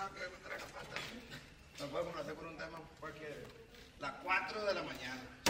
más que me traiga pata. No podemos hacer por un tema porque las 4 de la mañana.